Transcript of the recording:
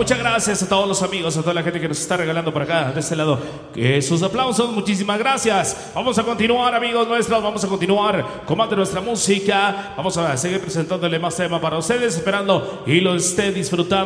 muchas gracias a todos los amigos, a toda la gente que nos está regalando por acá, de este lado, sus aplausos, muchísimas gracias. Vamos a continuar, amigos nuestros, vamos a continuar con más de nuestra música. Vamos a seguir presentándole más tema para ustedes, esperando y lo esté disfrutando.